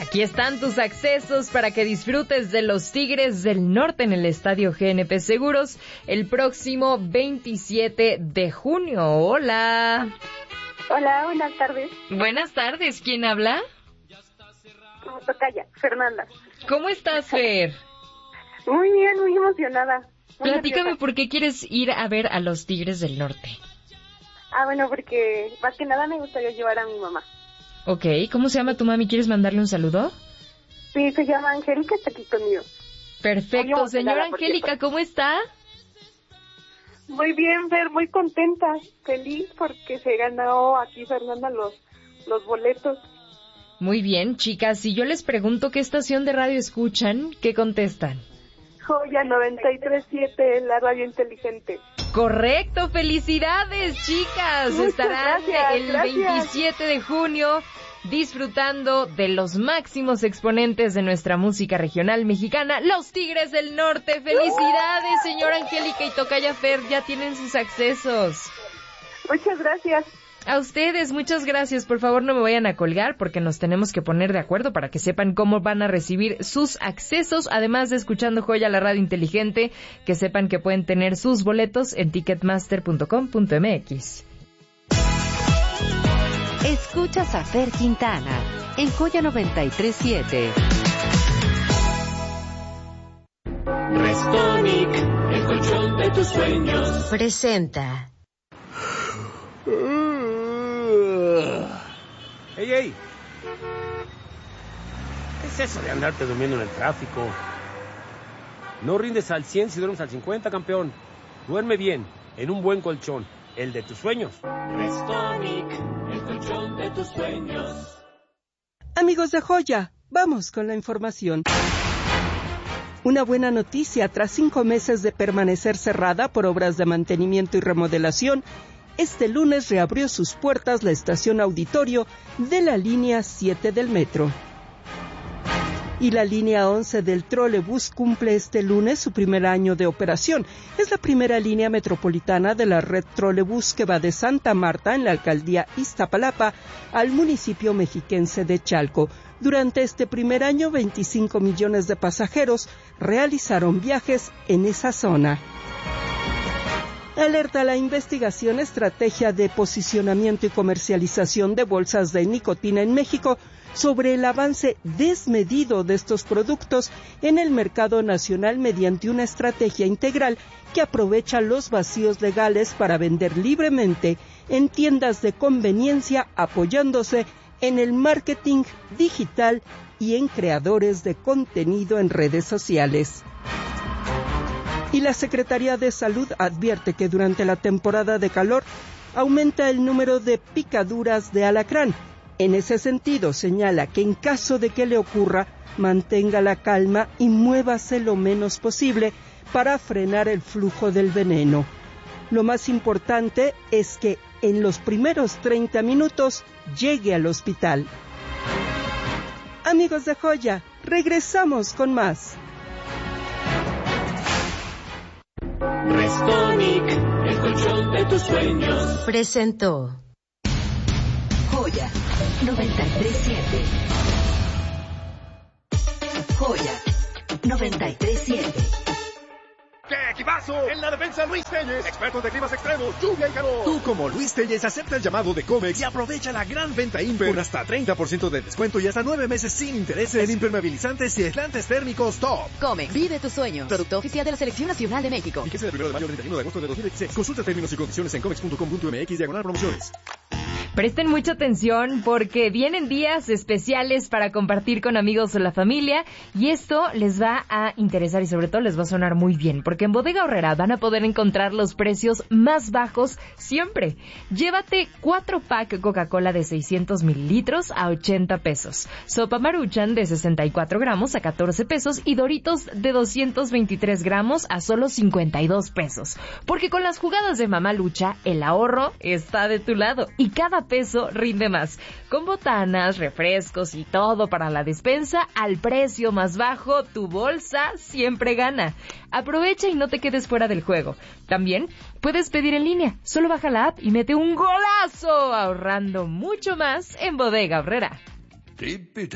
Aquí están tus accesos para que disfrutes de los Tigres del Norte en el Estadio GNP Seguros el próximo 27 de junio. Hola. Hola, buenas tardes. Buenas tardes, ¿quién habla? Tocaya, Fernanda. ¿Cómo estás, Fer? Muy bien, muy emocionada. Platícame por qué quieres ir a ver a los Tigres del Norte. Bueno, porque más que nada me gustaría llevar a mi mamá. Ok, ¿cómo se llama tu mami? ¿Quieres mandarle un saludo? Sí, se llama Angélica, está aquí conmigo. Perfecto, señora Angélica, ¿cómo está? Muy bien, Fer, muy contenta, feliz porque se ganó aquí Fernanda los boletos. Muy bien, chicas, si yo les pregunto qué estación de radio escuchan, ¿qué contestan? Joya 93.7, la radio inteligente. Correcto, felicidades, chicas. Muchas estarán gracias. 27 de junio disfrutando de los máximos exponentes de nuestra música regional mexicana, los Tigres del Norte. Felicidades, señora Angélica y tocaya Fer, ya tienen sus accesos. Muchas gracias. A ustedes, muchas gracias. Por favor, no me vayan a colgar porque nos tenemos que poner de acuerdo para que sepan cómo van a recibir sus accesos. Además de escuchando Joya, la radio inteligente, que sepan que pueden tener sus boletos en ticketmaster.com.mx. Escuchas a Fer Quintana en Joya 93.7. Restonic, el colchón de tus sueños. Presenta. ¡Ey! ¿Qué es eso de andarte durmiendo en el tráfico? No rindes al 100 si duermes al 50, campeón. Duerme bien, en un buen colchón, el de tus sueños. Restonic, el colchón de tus sueños. Amigos de Joya, vamos con la información. Una buena noticia: tras 5 meses de permanecer cerrada por obras de mantenimiento y remodelación, este lunes reabrió sus puertas la estación Auditorio de la línea 7 del metro. Y la línea 11 del trolebús cumple este lunes su primer año de operación. Es la primera línea metropolitana de la red trolebús que va de Santa Marta, en la alcaldía Iztapalapa, al municipio mexiquense de Chalco. Durante este primer año, 25 millones de pasajeros realizaron viajes en esa zona. Alerta la investigación Estrategia de Posicionamiento y Comercialización de Bolsas de Nicotina en México sobre el avance desmedido de estos productos en el mercado nacional mediante una estrategia integral que aprovecha los vacíos legales para vender libremente en tiendas de conveniencia, apoyándose en el marketing digital y en creadores de contenido en redes sociales. Y la Secretaría de Salud advierte que durante la temporada de calor aumenta el número de picaduras de alacrán. En ese sentido, señala que en caso de que le ocurra, mantenga la calma y muévase lo menos posible para frenar el flujo del veneno. Lo más importante es que en los primeros 30 minutos llegue al hospital. Amigos de Joya, regresamos con más. Restonic, el colchón de tus sueños. Presentó Joya 93.7. Joya 93.7. ¡Qué equipazo! En la defensa, Luis Telles, expertos de climas extremos, lluvia y calor. Tú, como Luis Telles, acepta el llamado de Comex y aprovecha la gran venta Imper con hasta 30% de descuento y hasta 9 meses sin intereses en impermeabilizantes y aislantes térmicos Top. Comex, vive tus sueños. Producto oficial de la Selección Nacional de México. Fíjese del 1 de mayo al 31 de agosto de 2016. Consulta términos y condiciones en comex.com.mx/promociones. Presten mucha atención porque vienen días especiales para compartir con amigos o la familia y esto les va a interesar y sobre todo les va a sonar muy bien porque en Bodega Aurrera van a poder encontrar los precios más bajos siempre. Llévate 4-pack Coca-Cola de 600 mililitros a 80 pesos, sopa Maruchan de 64 gramos a 14 pesos y Doritos de 223 gramos a solo 52 pesos. Porque con las jugadas de Mamá Lucha, el ahorro está de tu lado y cada peso rinde más. Con botanas, refrescos y todo para la despensa al precio más bajo, tu bolsa siempre gana. Aprovecha y no te quedes fuera del juego. También puedes pedir en línea. Solo baja la app y mete un golazo ahorrando mucho más en Bodega Aurrera. Keep it